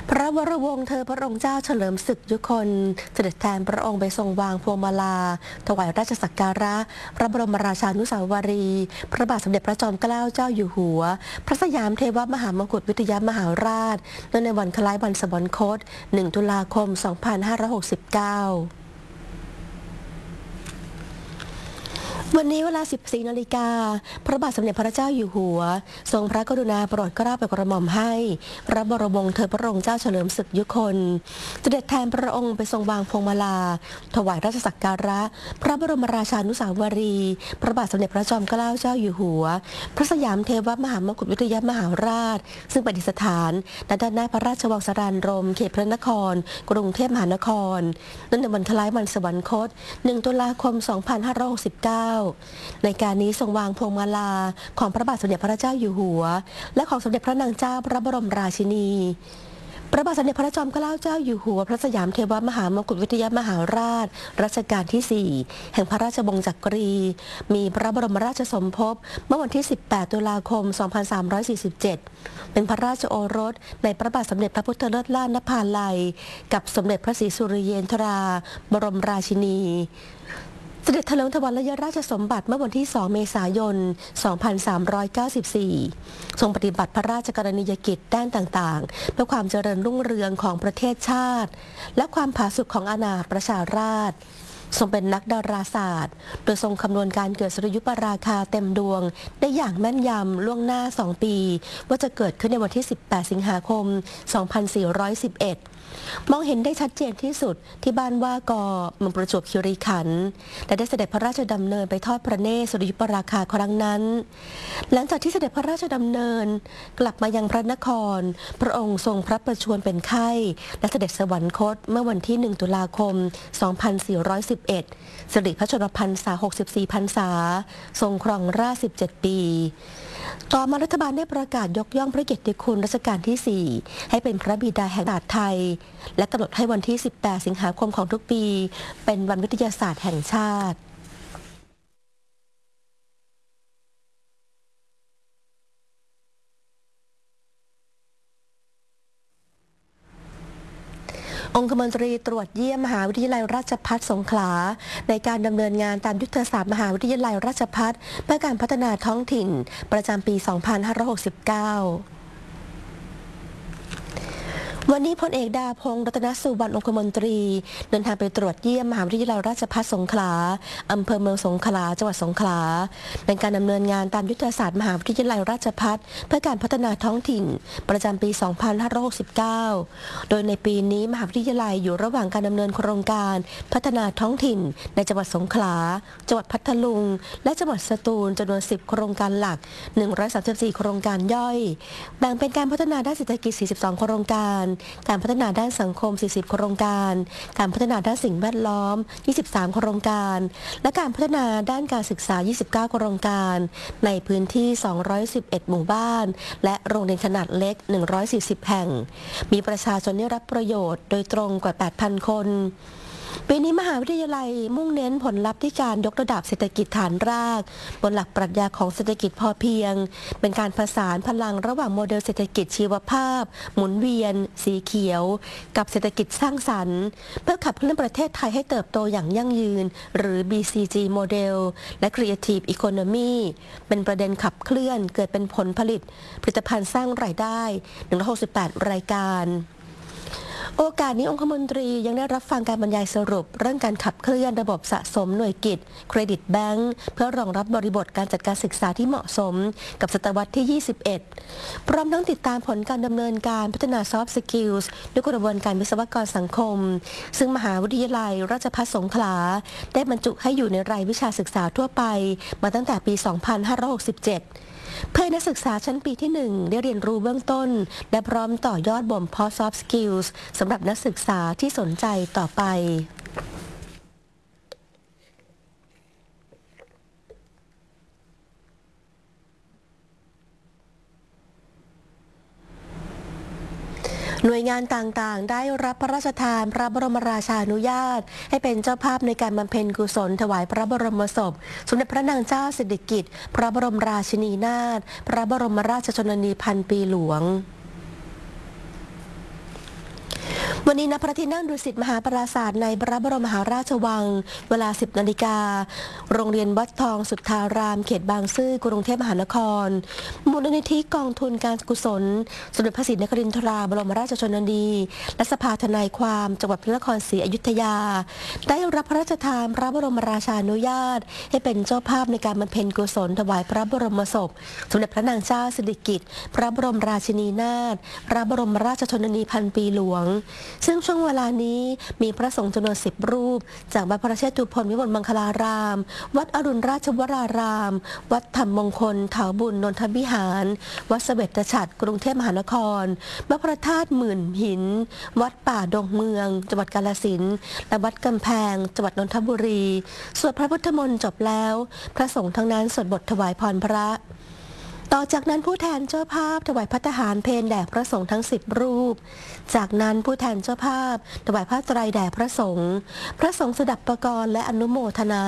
พระวรวงศ์เธอพระองค์เจ้าเฉลิมศึกยุคนเสด็จแทนพระองค์ไปทรงวางพวงมาลาถวายราชสักการะพระบรมราชานุสาวรีย์พระบาทสมเด็จพระจอมเกล้าเจ้าอยู่หัวพระสยามเทวมหามกุฏวิทยามหาราชเนื่องในวันคล้ายวันสวรรคต 1 ตุลาคม 2569วันนี้เวลา 14 นาฬิกาพระบาทสมเด็จพระเจ้าอยู่หัวทรงพระกรุณาโปรดเกล้าโปรดกระหม่อมให้พระบรมวงศ์เธอพระองค์เจ้าเฉลิมศึกยุคนเสด็จแทนพระองค์ไปทรงวางพวงมาลาถวายราชสักการะพระบรมราชานุสาวรีย์พระบาทสมเด็จพระจอมเกล้าเจ้าอยู่หัวพระสยามเทวมหามกุฏวิทยามหาราชซึ่งประดิษฐานณด้านหน้าพระราชวังสรานรมเขตพระนครกรุงเทพมหานครเนื่องในวันคล้ายวันสวรรคต 1 ตุลาคม 2569ในการนี้ทรงวางพวงมาลาของพระบาทสมเด็จพระเจ้าอยู่หัวและของสมเด็จพระนางเจ้าพระบรมราชินีพระบาทสมเด็จพระจอมเกล้าเจ้าอยู่หัวพระสยามเทวมหามกุฏวิทยามหาราชรัชกาลที่ 4 แห่งพระราชวงศ์จักรีมีพระบรมราชสมภพเมื่อวันที่ 18 ตุลาคม 2347 เป็นพระราชโอรสในพระบาทสมเด็จพระพุทธเลิศล่านภาลัยกับสมเด็จพระศรีสุริเยนทราบรมราชินีเสด็จถลิงถวัลยราชสมบัติเมื่อวันที่ 2 เมษายน 2394 ทรงปฏิบัติพระราชกรณียกิจด้านต่างๆเพื่อความเจริญรุ่งเรืองของประเทศชาติและความผาสุกของอาณาประชาราษฎร์ทรงเป็นนักดาราศาสตร์โดยทรงคำนวณการเกิดสุริยุปราคาเต็มดวงได้อย่างแม่นยำล่วงหน้า 2 ปีว่าจะเกิดขึ้นในวันที่ 18 สิงหาคม 2411มองเห็นได้ชัดเจนที่สุดที่บ้านว่ากอเมืองประจวบคีรีขันธ์และได้เสด็จพระราชดำเนินไปทอดพระเนตรสุริยุปราคาครั้งนั้นหลังจากที่เสด็จพระราชดำเนินกลับมายังพระนครพระองค์ทรงพระประชวรเป็นไข้และเสด็จสวรรคตเมื่อวันที่ 1 ตุลาคม 2411 สิริพระชนมพรรษา 64 พรรษาทรงครองราชย์ 17 ปีต่อมารัฐบาลได้ประกาศยกย่องพระเกียรติคุณรัชกาลที่ 4 ให้เป็นพระบิดาแห่งศาสตร์ไทยและกำหนดให้วันที่ 18 สิงหาคมของทุกปีเป็นวันวิทยาศาสตร์แห่งชาติองคมนตรีตรวจเยี่ยมมหาวิทยาลัยราชภัฏสงขลาในการดำเนินงานตามยุทธศาสตร์มหาวิทยาลัยราชภัฏเพื่อการพัฒนาท้องถิ่นประจำปี 2569วันนี้พลเอกดาพงษ์รัตนสุวรรณองคมนตรีเดินทางไปตรวจเยี่ยมมหาวิทยาลัยราชภัฏสงขลาอำเภอเมืองสงขลาจังหวัดสงขลาในการดำเนินงานตามยุทธศาสตร์มหาวิทยาลัยราชภัฏเพื่อการพัฒนาท้องถิ่นประจำปี 2569โดยในปีนี้มหาวิทยาลัยอยู่ระหว่างการดำเนินโครงการพัฒนาท้องถิ่นในจังหวัดสงขลาจังหวัดพัทลุงและจังหวัดสตูลจำนวน 10 โครงการหลัก 134 โครงการย่อยแบ่งเป็นการพัฒนาด้านเศรษฐกิจ 42 โครงการการพัฒนาด้านสังคม 40 โครงการการพัฒนาด้านสิ่งแวดล้อม 23 โครงการและการพัฒนาด้านการศึกษา 29 โครงการในพื้นที่ 211 หมู่บ้านและโรงเรียนขนาดเล็ก 140 แห่งมีประชาชนได้รับประโยชน์โดยตรงกว่า 8,000 คนปีนี้มหาวิทยาลัยมุ่งเน้นผลลัพธ์ที่การยกระดับเศรษฐกิจฐานรากบนหลักปรัชญาของเศรษฐกิจพอเพียงเป็นการผสานพลังระหว่างโมเดลเศรษฐกิจชีวภาพหมุนเวียนสีเขียวกับเศรษฐกิจสร้างสรรค์เพื่อขับเคลื่อนประเทศไทยให้เติบโตอย่างยั่งยืนหรือ BCG โมเดลและ Creative Economy เป็นประเด็นขับเคลื่อนเกิดเป็นผลผลิตผลิตภัณฑ์สร้างรายได้168 รายการโอกาสนี้องคมนตรียังได้รับฟังการบรรยายสรุปเรื่องการขับเคลื่อนระบบสะสมหน่วยกิจเครดิตแบงก์เพื่อรองรับบริบทการจัดการศึกษาที่เหมาะสมกับศตวรรษที่ 21 พร้อมทั้งติดตามผลการดำเนินการพัฒนา Soft Skills ด้วยกระบวนการวิศวกรสังคมซึ่งมหาวิทยาลัยราชภัฏสงขลาได้บรรจุให้อยู่ในรายวิชาศึกษาทั่วไปมาตั้งแต่ปี 2567เพื่อนักศึกษาชั้นปีที่ 1 ได้เรียนรู้เบื้องต้นและพร้อมต่อยอดบ่มเพาะ Soft Skills สำหรับนักศึกษาที่สนใจต่อไป หน่วยงานต่างๆได้รับพระราชทานพระบรมราชานุญาตให้เป็นเจ้าภาพในการบำเพ็ญกุศลถวายพระบรมศพสมเด็จพระนางเจ้าสิริกิติ์พระบรมราชินีนาถพระบรมราชชนนีพันปีหลวงวันนี้ณพระที่นั่งดุสิตมหาปราสาทในพระบรมมหาราชวังเวลา 10 นาฬิกาโรงเรียนวัดทองสุทธารามเขตบางซื่อกรุงเทพมหานครมูลนิธิกองทุนการกุศลสมเด็จพระศรีนครินทราบรมราชชนนีและสภาทนายความจังหวัดพระนครศรีอยุธยาได้รับพระราชทานพระบรมราชานุญาตให้เป็นเจ้าภาพในการบำเพ็ญกุศลถวายพระบรมศพสมเด็จพระนางเจ้าสิริกิติ์พระบรมราชินีนาถพระบรมราชชนนีพันปีหลวงซึ่งช่วงเวลานี้มีพระสงฆ์จำนวน10 รูปจากวัดพระเชตุพนวิมลมังคลารามวัดอรุณราชวรารามวัดธรรมมงคลเถาบุญนนทวิหารวัดเสวตฉัตรกรุงเทพมหานครวัดพระธาตุหมื่นหินวัดป่าดงเมืองจังหวัดกาฬสินธุ์และวัดกำแพงจังหวัดนนทบุรีสวดพระพุทธมนต์จบแล้วพระสงฆ์ทั้งนั้นสวดบทถวายพรพระต่อจากนั้นผู้แทนเจ้าภาพถวายภัตตาหารเพลแด่พระสงฆ์ทั้ง10 รูปจากนั้นผู้แทนเจ้าภาพถวายผ้าไตรแด่พระสงฆ์สดับปกรณ์และอนุโมทนา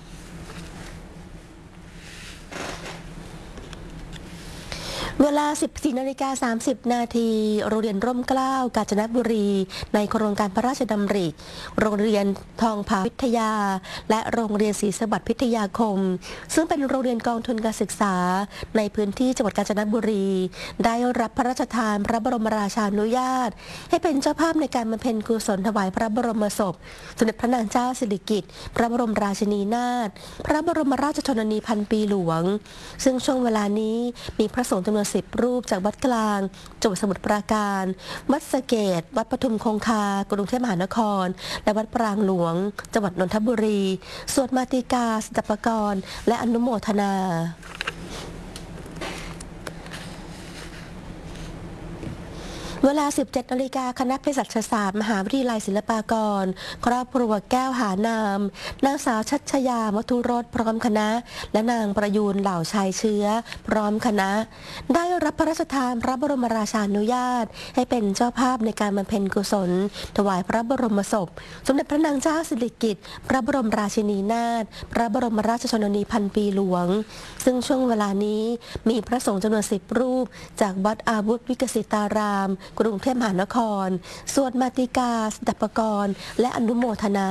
เวลา 14:30 นาทีโรงเรียนร่มเกล้ากาญจนบุรีในโครงการพระราชดำริโรงเรียนทองผาพิทยาและโรงเรียนศรีสวัสดิ์พิทยาคมซึ่งเป็นโรงเรียนกองทุนการศึกษาในพื้นที่จังหวัดกาญจนบุรีได้รับพระราชทานพระบรมราชานุญาตให้เป็นเจ้าภาพในการบำเพ็ญกุศลถวายพระบรมศพสมเด็จพระนางเจ้าสิริกิติ์พระบรมราชินีนาถพระบรมราชชนนีพันปีหลวงซึ่งช่วงเวลานี้มีพระสงฆ์จำนวน10 รูปจากวัดกลางจังหวัดสมุทรปราการวัดสะเกษวัดปทุมคงคากรุงเทพมหานครและวัดปรางหลวงจังหวัดนนทบุรีสวดมาติกาสดับปกรณ์และอนุโมทนาเวลา 17 นาฬิกาคณะเภสัชศาสตร์มหาวิทยาลัยศิลปากรครอบครัวแก้วหานามนางสาวชัชยามัทุรสพร้อมคณะและนางประยูนเหล่าชายเชื้อพร้อมคณะได้รับพระราชทานพระบรมราชานุญาตให้เป็นเจ้าภาพในการบำเพ็ญกุศลถวายพระบรมศพสมเด็จพระนางเจ้าสิริกิติ์พระบรมราชินีนาถพระบรมราชชนนีพันปีหลวงซึ่งช่วงเวลานี้มีพระสงฆ์จำนวน10 รูปจากวัดอาวุธวิกสิตารามกรุงเทพมหานครสวดมาติกาสดับปกรณ์และอนุโมทนา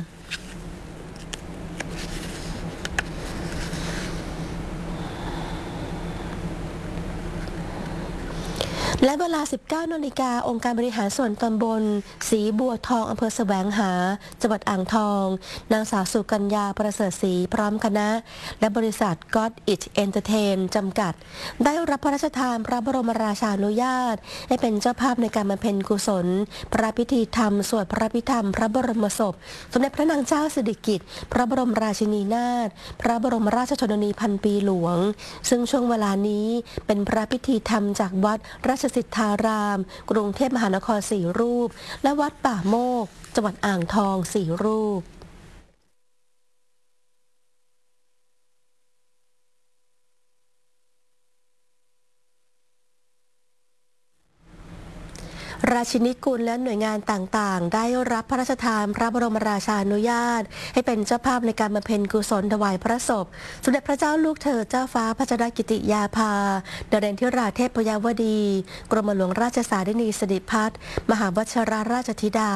และเวลา 19 นาฬิกาองค์การบริหารส่วนตำบลศรีบัวทองอำเภอแสวงหาจังหวัดอ่างทองนางสาวสุกัญญาประเสริฐศรีพร้อมคณะและบริษัท God It Entertain จำกัดได้รับพระราชทานพระบรมราชานุญาตให้เป็นเจ้าภาพในการบำเพ็ญกุศลพระพิธีธรรมสวดพระพิธรรมพระบรมศพสมเด็จพระนางเจ้าสิริกิติ์พระบรมราชินีนาถพระบรมราชชนนีพันปีหลวงซึ่งช่วงเวลานี้เป็นพระพิธีธรรมจากวัดราชสิทธารามกรุงเทพมหานคร4 รูปและวัดป่าโมกจังหวัดอ่างทอง4 รูปราชินีกุลและหน่วยงานต่างๆได้รับพระราชทานพระบรมราชานุญาตให้เป็นเจ้าภาพในการบำเพ็ญกุศลถวายพระศพสมเด็จพระเจ้าลูกเธอเจ้าฟ้าพัชรกิติยาภาดาเรนทิราเทพยวดีกรมหลวงราชสารินีสิริพัฒน์มหาวชิราราชธิดา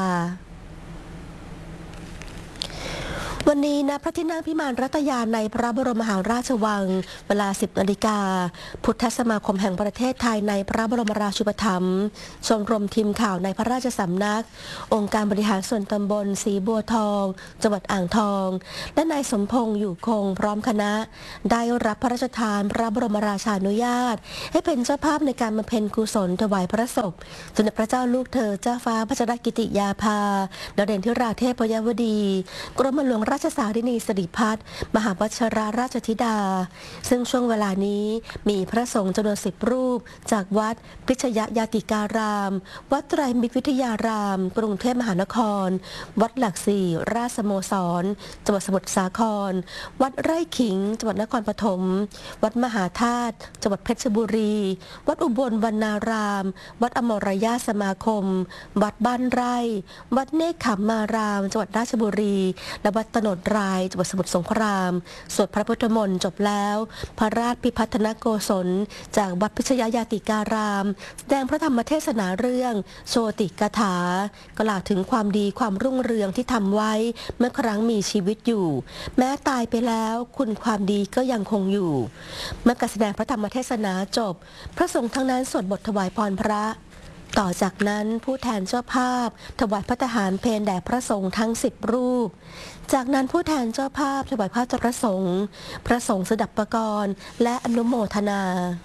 วันนี้ณพระที่นั่งพิมานรัตยาในพระบรมมหาราชวังเวลา 10 นาฬิกาพุทธสมาคมแห่งประเทศไทยในพระบรมราชูปถัมภ์ชมรมทีมข่าวในพระราชสำนักองค์การบริหารส่วนตำบลศรีบัวทองจังหวัดอ่างทองและนายสมพงษ์อยู่คงพร้อมคณะได้รับพระราชทานพระบรมราชานุญาตให้เป็นเจ้าภาพในการบำเพ็ญกุศลถวายพระศพสมเด็จพระเจ้าลูกเธอเจ้าฟ้าพัชรกิติยาภาดาเรนทิราเทพยวดีกรมหลวงราชสารินีสิริพัฒน์มหาวชิราราชธิดาซึ่งช่วงเวลานี้มีพระสงฆ์จำนวน10 รูปจากวัดพิชยยาติการามวัดไตรมิตรวิทยารามกรุงเทพมหานครวัดหลักสี่ราชสโมสรจังหวัดสมุทรสาครวัดไร่ขิงจังหวัดนครปฐมวัดมหาธาตุจังหวัดเพชรบุรีวัดอุบลวรรณารามวัดอมรยาสมาคมวัดบ้านไร่วัดเนคขมมารามจังหวัดราชบุรีและวัดตโนดรายจังหวัดสมุทรสงครามสวดพระพุทธมนต์จบแล้วพระราชพิพัฒนโกศลจากวัดพิชยญาติการามแสดงพระธรรมเทศนาเรื่องโชติกถากล่าวถึงความดีความรุ่งเรืองที่ทำไว้เมื่อครั้งมีชีวิตอยู่แม้ตายไปแล้วคุณความดีก็ยังคงอยู่เมื่อการแสดงพระธรรมเทศนาจบพระสงฆ์ทั้งนั้นสวดบทถวายพรพระต่อจากนั้นผู้แทนเจ้าภาพถวายพระทหารเพลแด่พระสงฆ์ทั้ง10 รูปจากนั้นผู้แทนเจ้าภาพถวายผ้าพระสงฆ์สดับประกรณ์และอนุโมทนา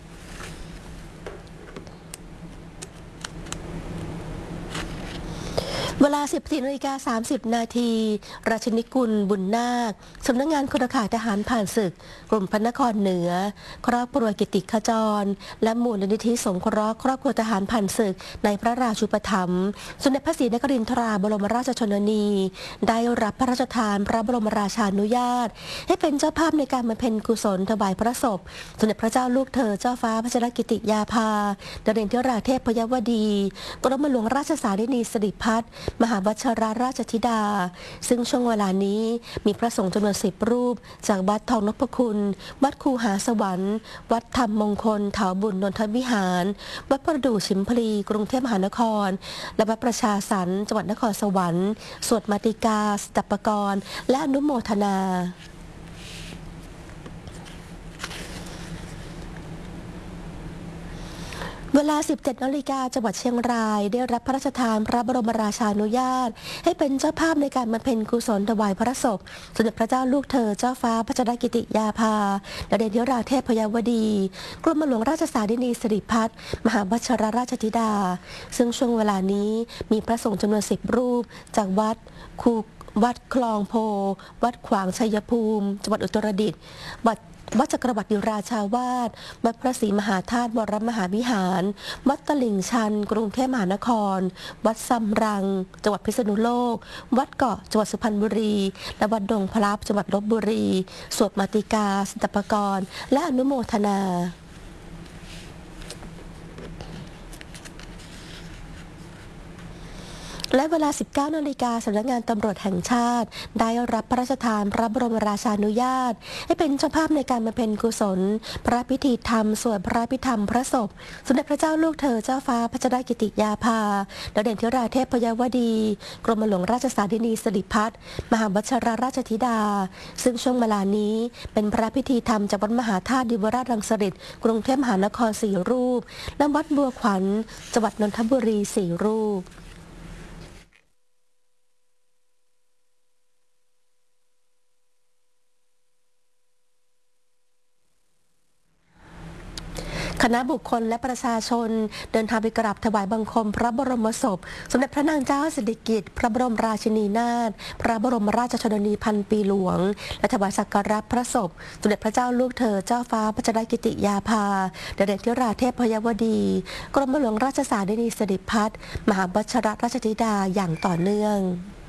เวลา 14:30 นาทีราชนิกุลบุญนาคสำนักงานเครือข่ายทหารผ่านศึกกรมพระนครเหนือครอบครัวกิติขจรและมูลนิธิสงเคราะห์ครอบครัวทหารผ่านศึกในพระราชูปถัมภ์สมเด็จพระศรีนครินทราบรมราชชนนีได้รับพระราชทานพระบรมราชานุญาตให้เป็นเจ้าภาพในการบำเพ็ญกุศลถวายพระศพสมเด็จพระเจ้าลูกเธอเจ้าฟ้าพัชรกิติยาภานเรนทราเทพยวดีกรมหลวงราชสารินีสิริพัฒน์มหาวัชรราชธิดาซึ่งช่วงเวลานี้มีพระสงฆ์จำนวน10 รูปจากวัดทองนพคุณวัดคูหาสวรรค์วัดธรรมมงคลเถาบุญนนทวิหารวัดประดู่ฉิมพลีกรุงเทพมหานครและวัดประชาสรรค์จังหวัดนครสวรรค์สวดมาติกาสดับประกรณ์และอนุโมทนาเวลา 17 นาฬิกาจังหวัดเชียงรายได้รับพระราชทานพระบรมราชานุญาตให้เป็นเจ้าภาพในการบำเพ็ญกุศลถวายพระศพสมเด็จพระเจ้าลูกเธอเจ้าฟ้าพัชรกิติยาภานเรนทราเทพยวดีกรมหลวงราชสารินีสิริพัฒน์มหาวัชรราชธิดาซึ่งช่วงเวลานี้มีพระสงฆ์จำนวน10 รูปจากวัดคลองโพวัดขวางชัยภูมิจังหวัดอุตรดิตถ์วัดจักรวรรดิราชาวาสวัดพระศรีมหาธาตุวรมหาวิหารวัดตลิ่งชันกรุงเทพมหานครวัดซำรังจังหวัดพิษณุโลกวัดเกาะจังหวัดสุพรรณบุรีและวัดดงพลับจังหวัดลพบุรีสวดมาติกาสดับประกรณ์และอนุโมทนาและเวลา 19 นาฬิกาสำนักงานตำรวจแห่งชาติได้รับพระราชทานพระบรมราชานุญาตให้เป็นเจ้าภาพในการบำเพ็ญกุศลพระพิธีธรรมสวดพระพิธรรมพระศพสมเด็จพระเจ้าลูกเธอเจ้าฟ้าพัชรกิติยาภานเรนทราเทพยวดีกรมหลวงราชสารินีสิริพัฒน์มหาวัชรราชธิดาซึ่งช่วงเวลานี้เป็นพระพิธีธรรมจากวัดมหาธาตุดิวราชรังสฤษฎ์กรุงเทพมหานคร4 รูปและวัดบัวขวัญจังหวัดนนทบุรี4 รูปคณะบุคคลและประชาชนเดินทางไปกราบถวายบังคมพระบรมศพสมเด็จพระนางเจ้าสิริกิติ์พระบรมราชินีนาถพระบรมราชชนนีพันปีหลวงและถวายสักการะพระศพสมเด็จพระเจ้าลูกเธอเจ้าฟ้าพัชรกิติยาภาเรนทราเทพยวดีกรมหลวงราชสารินีสิริพัฒน์มหาวัชรราชธิดาอย่างต่อเนื่อง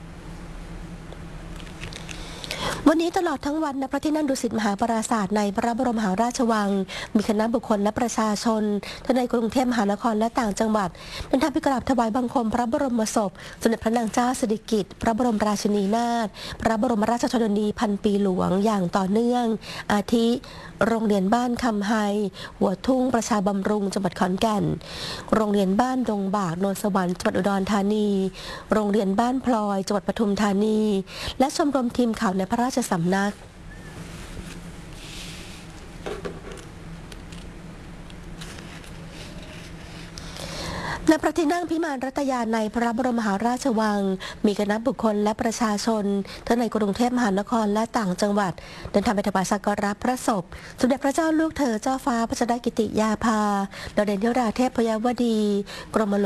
วันนี้ตลอดทั้งวันณพระที่นั่งดุสิตมหาปราสาทในพระบรมมหาราชวังมีคณะบุคคลและประชาชนทั้งในกรุงเทพมหานครและต่างจังหวัดเดินทางไปกราบถวายบังคมพระบรมศพสมเด็จพระนางเจ้าสิริกิติ์พระบรมราชินีนาถพระบรมราชชนนีพันปีหลวงอย่างต่อเนื่องอาทิโรงเรียนบ้านคำไฮหัวทุ่งประชาบำรุงจังหวัดขอนแก่นโรงเรียนบ้านดงบากโนนสวรรค์จังหวัดอุดรธานีโรงเรียนบ้านพลอยจังหวัดปทุมธานีและชมรมทีมข่าวในพระราชสำนักณพระที่นั่งพิมานรัตยาในพระบรมมหาราชวังมีคณะบุคคลและประชาชนทั้งในกรุงเทพมหานครและต่างจังหวัดเดินทางไปถวายสักการะพระศพสมเด็จพระเจ้าลูกเธอเจ้าฟ้าพัชรกิติยาภานเรนทราเทพยวดีกรม